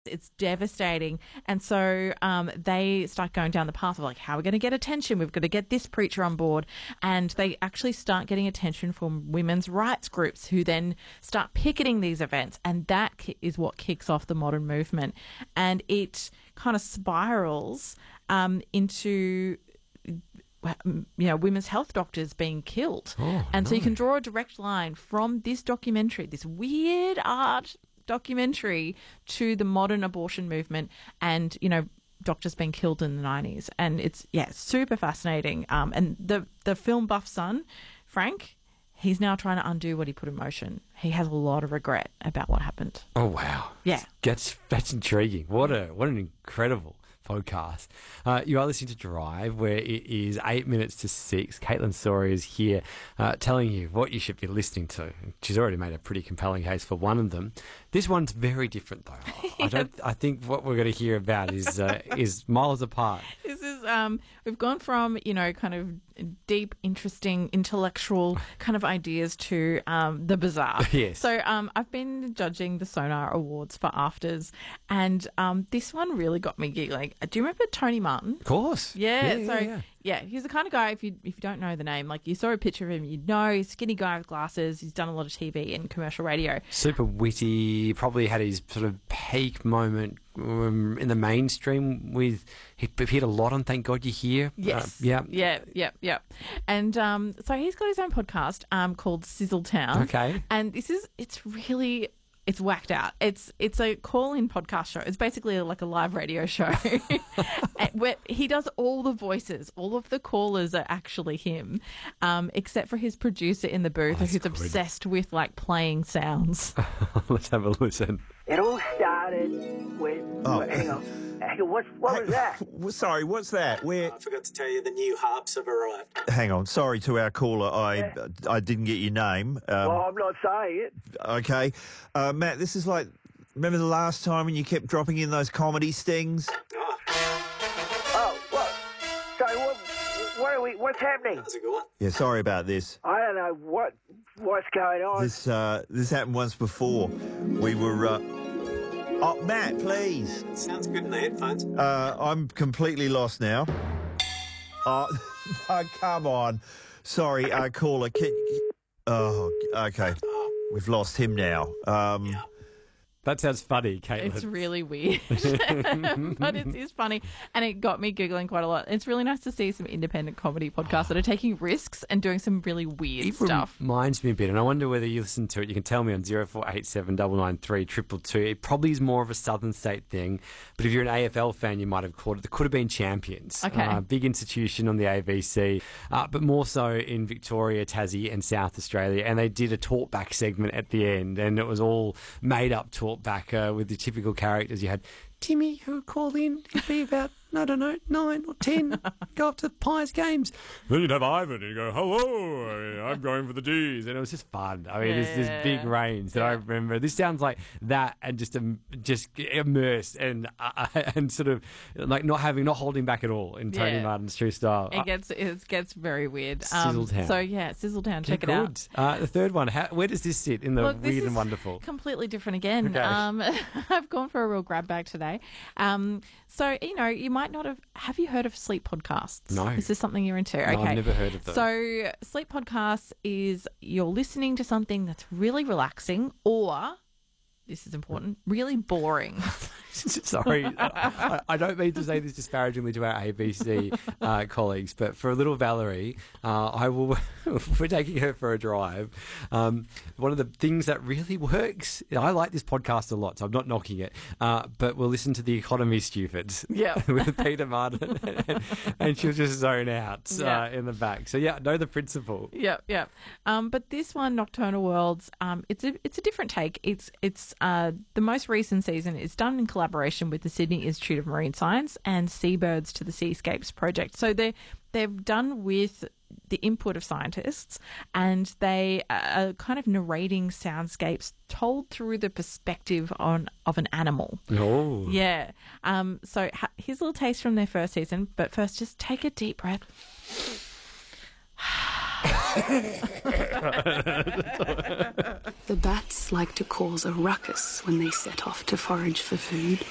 It's devastating. And so they start going down the path of like, how are we going to get attention? We've got to get this preacher on board. And they actually start getting attention from women's rights groups who then start picketing these events. And that is what kicks off the modern movement. And it kind of spirals into women's health doctors being killed. So you can draw a direct line from this documentary, this weird art documentary, to the modern abortion movement and, doctors being killed in the 90s. And it's, super fascinating. And the film buff son, Frank, he's now trying to undo what he put in motion. He has a lot of regret about what happened. Oh, wow. Yeah. That's intriguing. What an incredible podcast. You are listening to Drive, where it is 8 minutes to 6. Caitlin Sawyer is here telling you what you should be listening to. She's already made a pretty compelling case for one of them. This one's very different, though. I think what we're going to hear about is miles apart. This is we've gone from kind of deep, interesting, intellectual kind of ideas to the bizarre. Yes. So I've been judging the Sonar Awards for Afters, and this one really got me giggling. Do you remember Tony Martin? Of course. Yeah, he's the kind of guy, if you don't know the name, like you saw a picture of him, you'd know. He's a skinny guy with glasses. He's done a lot of TV and commercial radio. Super witty. Probably had his sort of peak moment in the mainstream with... He appeared a lot on Thank God You're Here. Yes. Yeah. And so he's got his own podcast called Sizzletown. Okay. And it's whacked out. It's a call-in podcast show. It's basically like a live radio show where he does all the voices. All of the callers are actually him, except for his producer in the booth who's obsessed with like playing sounds. Let's have a listen. It all started when... Hang on. What was that? Sorry, what's that? I forgot to tell you the new harps have arrived. Hang on. Sorry to our caller. I didn't get your name. Well, I'm not saying it. Okay. Matt, this is like... Remember the last time when you kept dropping in those comedy stings? Oh, what? So what's happening? That's a good one. Yeah, sorry about this. I don't know what's going on. This happened once before. We were... Oh, Matt, please. Sounds good in the headphones. I'm completely lost now. Oh, come on. Sorry, caller. Okay. We've lost him now. Yeah. That sounds funny, Caitlin. It's really weird, but it is funny, and it got me giggling quite a lot. It's really nice to see some independent comedy podcasts that are taking risks and doing some really weird stuff. It reminds me a bit, and I wonder whether you listen to it. You can tell me on 0487 993 222. It probably is more of a Southern State thing, but if you're an AFL fan, you might have caught it. It could have been Champions. Okay. Big institution on the ABC, but more so in Victoria, Tassie, and South Australia. And they did a talkback segment at the end, and it was all made up talk back with the typical characters. You had Timmy, who called in. He'd be about, I don't know, 9 or 10. Go up to the Pies games. Then you'd have Ivan, and you go, hello, I'm going for the D's. And it was just fun. I mean, it's this big range that I remember. This sounds like that, and just immersed and sort of like not holding back at all in Tony Martin's true style. It gets very weird. Sizzletown. So yeah, Sizzletown, check it out. The third one, where does this sit in the weird and wonderful? Completely different again. Okay. I've gone for a real grab bag today. So, you might not have you heard of sleep podcasts? No. Is this something you're into? No, okay. I've never heard of them. So, sleep podcasts is you're listening to something that's really relaxing, or, this is important, really boring. Sorry, I don't mean to say this disparagingly to our ABC colleagues, but for little Valerie, we're taking her for a drive. One of the things that really works, I like this podcast a lot, so I'm not knocking it, but we'll listen to The Economy Stupids with Peter Martin, and she'll just zone out in the back. So, know the principle. Yeah. But this one, Nocturnal Worlds, it's a different take. It's the most recent season. It's done in collaboration with the Sydney Institute of Marine Science and Seabirds to the Seascapes project. So they've done with the input of scientists, and they are kind of narrating soundscapes told through the perspective of an animal. Oh. Yeah. So here's a little taste from their first season, but first just take a deep breath. The bats like to cause a ruckus when they set off to forage for food.